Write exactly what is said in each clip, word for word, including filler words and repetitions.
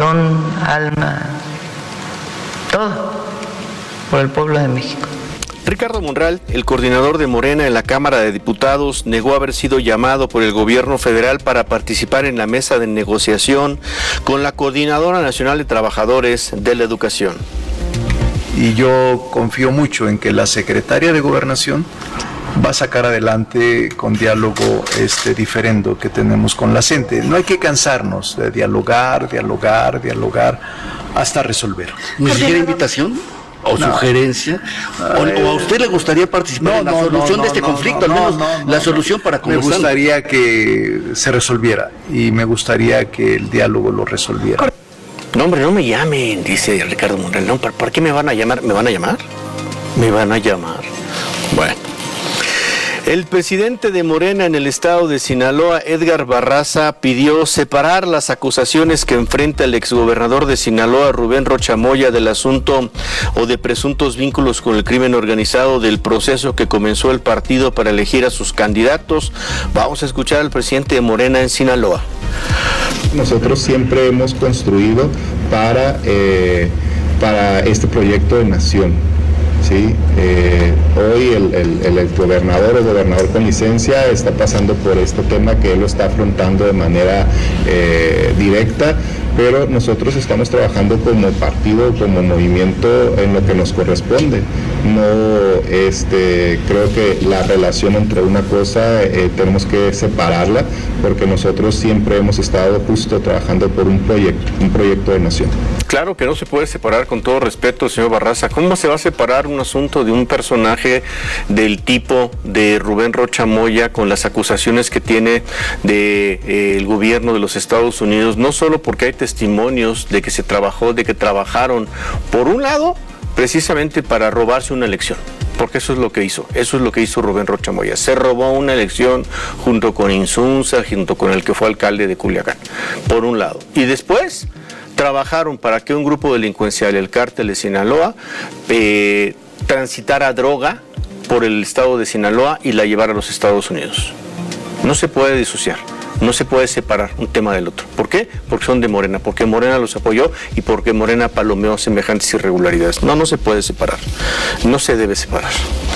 corazón, alma, todo por el pueblo de México. Ricardo Monreal, el coordinador de Morena en la Cámara de Diputados, negó haber sido llamado por el gobierno federal para participar en la mesa de negociación con la Coordinadora Nacional de Trabajadores de la Educación. Y yo confío mucho en que la secretaria de Gobernación va a sacar adelante con diálogo este diferendo que tenemos con la gente. No hay que cansarnos de dialogar, dialogar, dialogar, hasta resolver. ¿Ni siquiera invitación o no. sugerencia? O, ¿O a usted le gustaría participar no, en la no, solución no, no, de este no, conflicto? No, al menos no, no, la solución para conversar. Me gustaría que se resolviera y me gustaría que el diálogo lo resolviera. No, hombre, no me llamen, dice Ricardo Monreal. No, ¿por, ¿por qué me van a llamar? ¿Me van a llamar? Me van a llamar. Bueno. El presidente de Morena en el estado de Sinaloa, Edgar Barraza, pidió separar las acusaciones que enfrenta el exgobernador de Sinaloa, Rubén Rocha Moya, del asunto o de presuntos vínculos con el crimen organizado del proceso que comenzó el partido para elegir a sus candidatos. Vamos a escuchar al presidente de Morena en Sinaloa. Nosotros siempre hemos construido para, eh, para este proyecto de nación. Sí, eh, hoy el, el, el, el gobernador, el gobernador con licencia, está pasando por este tema que él lo está afrontando de manera eh, directa, pero nosotros estamos trabajando como partido, como movimiento en lo que nos corresponde. No, este, creo que la relación entre una cosa eh, tenemos que separarla, porque nosotros siempre hemos estado justo trabajando por un proyecto, un proyecto de nación. Claro que no se puede separar, con todo respeto, señor Barraza. ¿Cómo se va a separar un asunto de un personaje del tipo de Rubén Rocha Moya con las acusaciones que tiene de, eh, el gobierno de los Estados Unidos? No solo porque hay testimonios de que se trabajó, de que trabajaron, por un lado, precisamente para robarse una elección. Porque eso es lo que hizo, eso es lo que hizo Rubén Rocha Moya. Se robó una elección junto con Insunza, junto con el que fue alcalde de Culiacán, por un lado. Y después trabajaron para que un grupo delincuencial, el cártel de Sinaloa, eh, transitara droga por el estado de Sinaloa y la llevara a los Estados Unidos. No se puede disociar, no se puede separar un tema del otro. ¿Por qué? Porque son de Morena, porque Morena los apoyó y porque Morena palomeó semejantes irregularidades. No, no se puede separar, no se debe separar.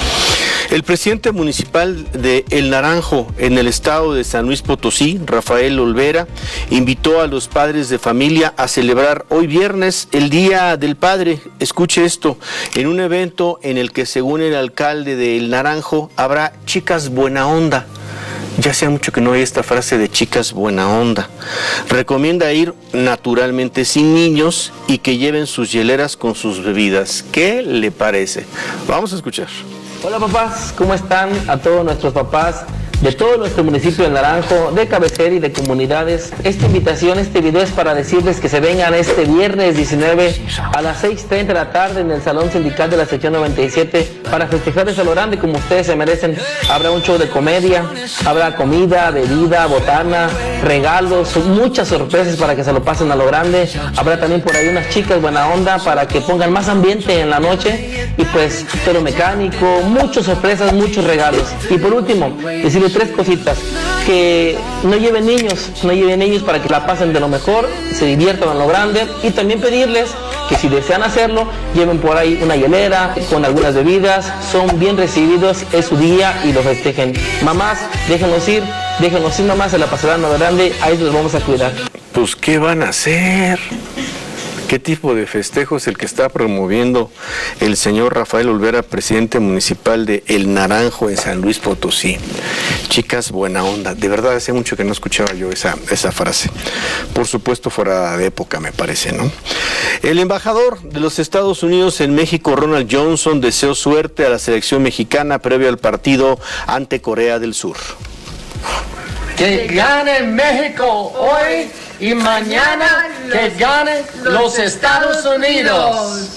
El presidente municipal de El Naranjo, en el estado de San Luis Potosí, Rafael Olvera, invitó a los padres de familia a celebrar hoy viernes el Día del Padre. Escuche esto, en un evento en el que, según el alcalde de El Naranjo, habrá chicas buena onda. Ya hace mucho que no hay esta frase de chicas buena onda. Recomienda ir naturalmente sin niños y que lleven sus hieleras con sus bebidas. ¿Qué le parece? Vamos a escuchar. Hola papás, ¿cómo están? A todos nuestros papás de todo nuestro municipio de Naranjo, de cabecera y de comunidades. Esta invitación, este video es para decirles que se vengan este viernes diecinueve a las seis treinta de la tarde en el Salón Sindical de la Sección noventa y siete para festejarles a lo grande como ustedes se merecen. Habrá un show de comedia, habrá comida, bebida, botana, regalos, muchas sorpresas para que se lo pasen a lo grande. Habrá también por ahí unas chicas buena onda para que pongan más ambiente en la noche y pues toro mecánico, muchas sorpresas, muchos regalos. Y por último, decirles tres cositas: que no lleven niños, no lleven niños para que la pasen de lo mejor, se diviertan a lo grande, y también pedirles que si desean hacerlo, lleven por ahí una hielera con algunas bebidas, son bien recibidos, es su día y lo festejen. Mamás, déjenlos ir, déjenlos ir nomás, se la pasarán a lo grande, ahí los vamos a cuidar. Pues, ¿qué van a hacer? ¿Qué tipo de festejo es el que está promoviendo el señor Rafael Olvera, presidente municipal de El Naranjo en San Luis Potosí? Chicas buena onda. De verdad, hace mucho que no escuchaba yo esa, esa frase. Por supuesto, fuera de época, me parece, ¿no? El embajador de los Estados Unidos en México, Ronald Johnson, deseó suerte a la selección mexicana previo al partido ante Corea del Sur. Que gane México hoy y mañana que gane los Estados Unidos.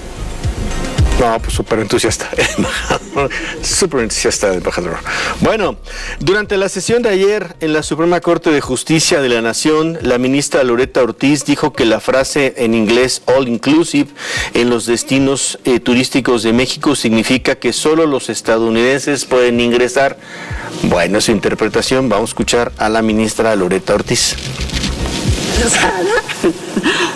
No, pues súper entusiasta, súper entusiasta el embajador. Bueno, durante la sesión de ayer en la Suprema Corte de Justicia de la Nación, la ministra Loretta Ortiz dijo que la frase en inglés all inclusive en los destinos eh, turísticos de México significa que solo los estadounidenses pueden ingresar. Bueno, su interpretación, vamos a escuchar a la ministra Loretta Ortiz.